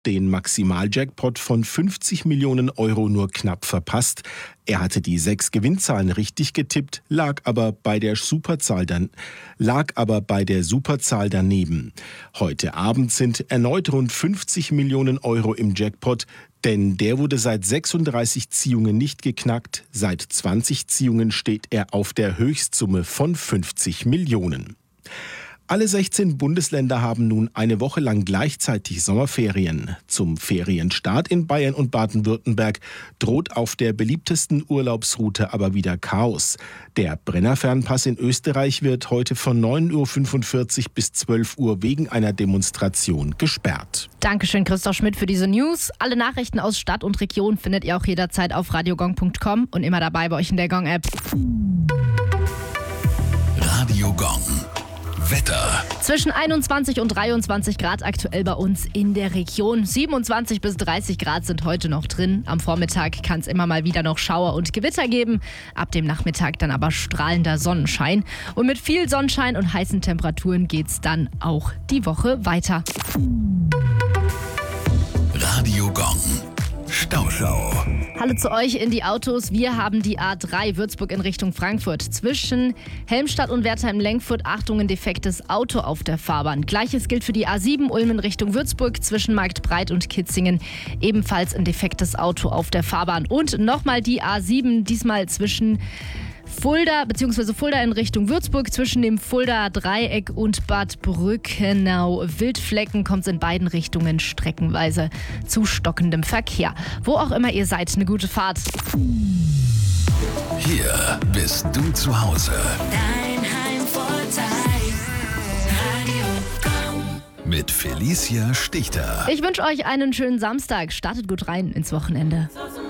den Maximaljackpot von 50 Millionen Euro nur knapp verpasst. Er hatte die 6 Gewinnzahlen richtig getippt, lag aber bei der Superzahl daneben. Heute Abend sind erneut rund 50 Millionen Euro im Jackpot, denn der wurde seit 36 Ziehungen nicht geknackt. Seit 20 Ziehungen steht er auf der Höchstsumme von 50 Millionen. Alle 16 Bundesländer haben nun eine Woche lang gleichzeitig Sommerferien. Zum Ferienstart in Bayern und Baden-Württemberg droht auf der beliebtesten Urlaubsroute aber wieder Chaos. Der Brennerfernpass in Österreich wird heute von 9.45 Uhr bis 12 Uhr wegen einer Demonstration gesperrt. Dankeschön, Christoph Schmidt, für diese News. Alle Nachrichten aus Stadt und Region findet ihr auch jederzeit auf radiogong.com und immer dabei bei euch in der Gong-App. Radio Gong. Wetter. Zwischen 21 und 23 Grad aktuell bei uns in der Region. 27 bis 30 Grad sind heute noch drin. Am Vormittag kann es immer mal wieder noch Schauer und Gewitter geben. Ab dem Nachmittag dann aber strahlender Sonnenschein. Und mit viel Sonnenschein und heißen Temperaturen geht es dann auch die Woche weiter. Radio Gong. Stauschau. Hallo zu euch in die Autos. Wir haben die A3 Würzburg in Richtung Frankfurt. Zwischen Helmstadt und Wertheim-Lenkfurt, Achtung, ein defektes Auto auf der Fahrbahn. Gleiches gilt für die A7 Ulm in Richtung Würzburg zwischen Marktbreit und Kitzingen. Ebenfalls ein defektes Auto auf der Fahrbahn. Und nochmal die A7, diesmal zwischen Fulda in Richtung Würzburg, zwischen dem Fulda Dreieck und Bad Brückenau. Wildflecken kommt es in beiden Richtungen streckenweise zu stockendem Verkehr. Wo auch immer ihr seid, eine gute Fahrt. Hier bist du zu Hause. Dein Heimvorteil. Radio Gong. Mit Felicia Stichter. Ich wünsche euch einen schönen Samstag. Startet gut rein ins Wochenende.